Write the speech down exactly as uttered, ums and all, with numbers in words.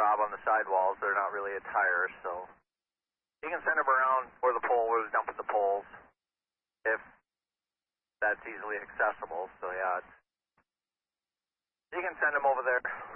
Rob, on the sidewalls. They're not really a tire, so you can send them around where the pole, where we dump at the poles, if that's easily accessible. So yeah, it's, you can send them over there.